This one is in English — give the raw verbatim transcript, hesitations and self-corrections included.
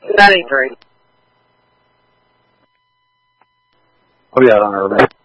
That ain't great. I'll be out on Irving.